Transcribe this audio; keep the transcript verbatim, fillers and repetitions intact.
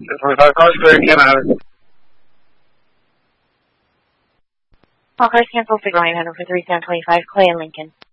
twenty-five cars, clear again, Island. All cars cancel, Signal nine hundred for three seven two five, Clay and Lincoln.